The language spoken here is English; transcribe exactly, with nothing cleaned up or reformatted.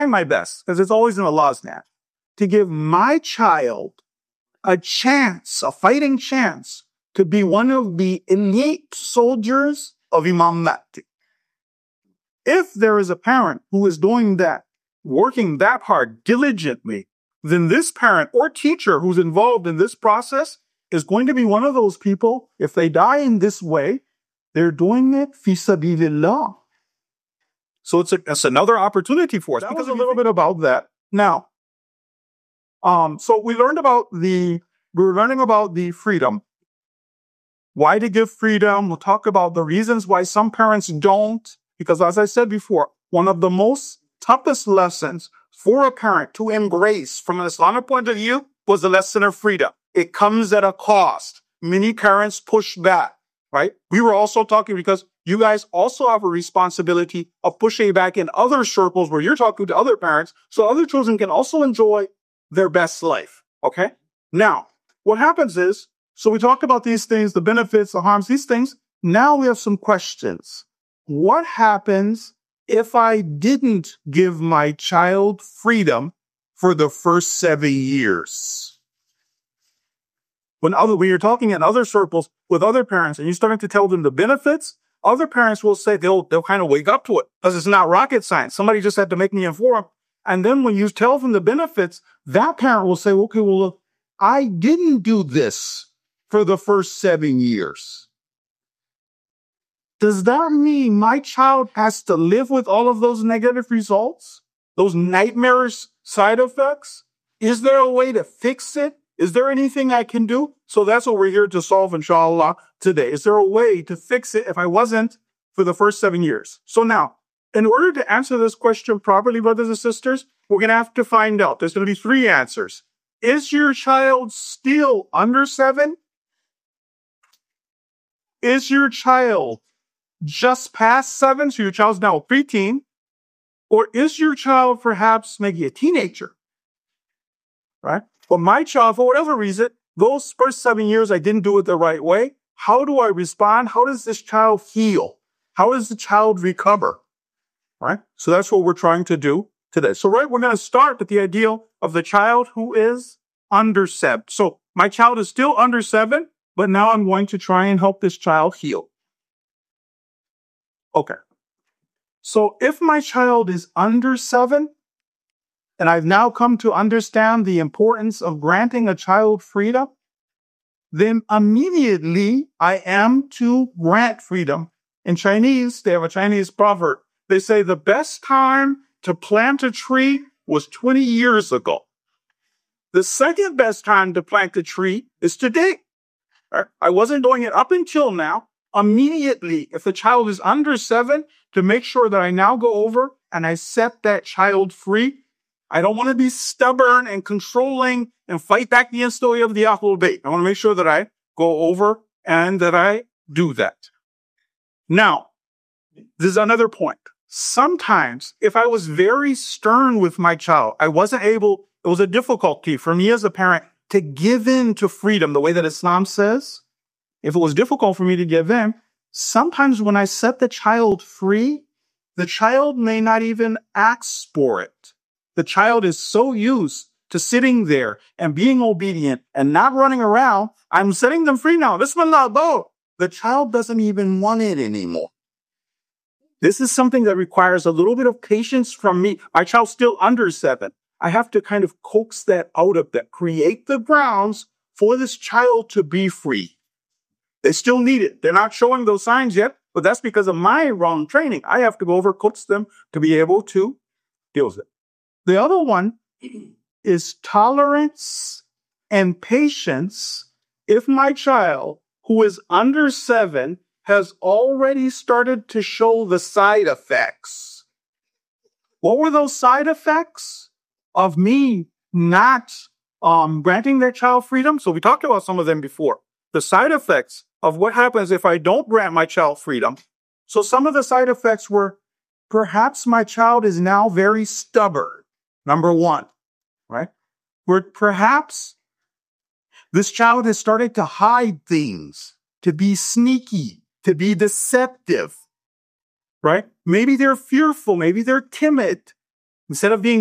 my best, because it's always in Allah's hand, to give my child a chance, a fighting chance, to be one of the elite soldiers of Imam Mahdi. If there is a parent who is doing that, working that hard diligently, then this parent or teacher who's involved in this process is going to be one of those people. If they die in this way, they're doing it fi sabilillah. So it's, a, it's another opportunity for us. That because was a little bit about that. Now, um, so we learned about the, we were learning about the freedom. Why to give freedom. We'll talk about the reasons why some parents don't. Because as I said before, one of the most toughest lessons for a parent to embrace from an Islamic point of view was the lesson of freedom. It comes at a cost. Many parents push back, right? We were also talking because you guys also have a responsibility of pushing back in other circles where you're talking to other parents so other children can also enjoy their best life, okay? Now, what happens is, so we talked about these things, the benefits, the harms, these things. Now we have some questions. What happens if I didn't give my child freedom for the first seven years? When other, when you're talking in other circles with other parents and you're starting to tell them the benefits, other parents will say they'll, they'll kind of wake up to it because it's not rocket science. Somebody just had to make me informed. And then when you tell them the benefits, that parent will say, okay, well, look, I didn't do this for the first seven years. Does that mean my child has to live with all of those negative results? Those nightmarish side effects? Is there a way to fix it? Is there anything I can do? So that's what we're here to solve, inshallah, today. Is there a way to fix it if I wasn't for the first seven years? So now, in order to answer this question properly, brothers and sisters, we're going to have to find out. There's going to be three answers. Is your child still under seven? Is your child just past seven, so your child's now a preteen? Or is your child perhaps maybe a teenager? Right? But my child, for whatever reason, those first seven years, I didn't do it the right way. How do I respond? How does this child heal? How does the child recover? Right? So that's what we're trying to do today. So, right, we're going to start with the ideal of the child who is under seven. So my child is still under seven, but now I'm going to try and help this child heal. Okay. So if my child is under seven, and I've now come to understand the importance of granting a child freedom, then immediately I am to grant freedom. In Chinese, they have a Chinese proverb. They say the best time to plant a tree was twenty years ago. The second best time to plant a tree is today. Right? I wasn't doing it up until now. Immediately, if the child is under seven, to make sure that I now go over and I set that child free. I don't want to be stubborn and controlling and fight back the story of the Ahlul Bayt. I want to make sure that I go over and that I do that. Now, this is another point. Sometimes, if I was very stern with my child, I wasn't able, it was a difficulty for me as a parent to give in to freedom the way that Islam says. If it was difficult for me to give in, sometimes when I set the child free, the child may not even ask for it. The child is so used to sitting there and being obedient and not running around. I'm setting them free now. Bismillah, go. The child doesn't even want it anymore. This is something that requires a little bit of patience from me. My child's still under seven. I have to kind of coax that out of them, create the grounds for this child to be free. They still need it. They're not showing those signs yet, but that's because of my wrong training. I have to go over, coax them to be able to deal with it. The other one is tolerance and patience. If my child, who is under seven, has already started to show the side effects. What were those side effects of me not um, granting their child freedom? So we talked about some of them before. The side effects of what happens if I don't grant my child freedom. So some of the side effects were, perhaps my child is now very stubborn. Number one, right? Where perhaps this child has started to hide things, to be sneaky, to be deceptive, right? Maybe they're fearful. Maybe they're timid. Instead of being